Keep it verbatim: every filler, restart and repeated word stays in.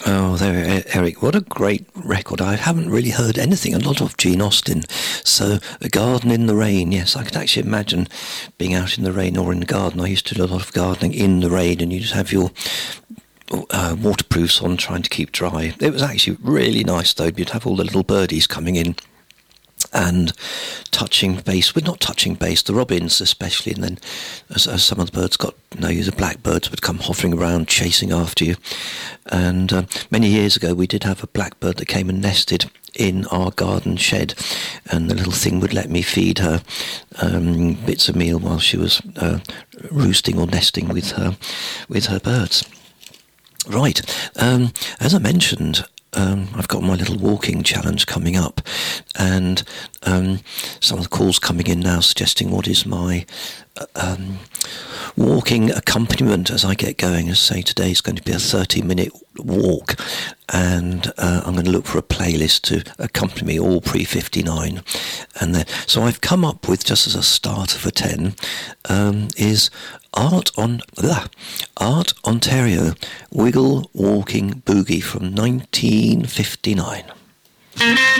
Oh, there, E- Eric, what a great record. I haven't really heard anything, a lot of Gene Austen. So, A Garden in the Rain, yes, I could actually imagine being out in the rain or in the garden. I used to do a lot of gardening in the rain, and you just have your uh, waterproofs on trying to keep dry. It was actually really nice, though. You'd have all the little birdies coming in and touching base, well, not touching base, the robins especially, and then as, as some of the birds got to know you, the blackbirds would come hovering around chasing after you. And um, many years ago we did have a blackbird that came and nested in our garden shed, and the little thing would let me feed her um, bits of meal while she was uh, roosting or nesting with her with her birds. Right, um, as I mentioned, Um, I've got my little walking challenge coming up, and um, some of the calls coming in now suggesting what is my uh, um, walking accompaniment as I get going. As I say, today is going to be a thirty minute walk, and uh, I'm going to look for a playlist to accompany me, all pre fifty-nine. And then, so I've come up with, just as a starter for ten, um, is Art on uh, Art Ontario Wiggle Walking Boogie from nineteen fifty-nine.